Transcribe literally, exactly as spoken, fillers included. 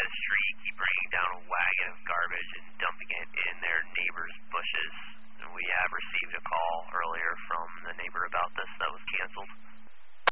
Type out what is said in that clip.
the street keep bringing down a wagon of garbage and dumping it in their neighbors' bushes. And we have received a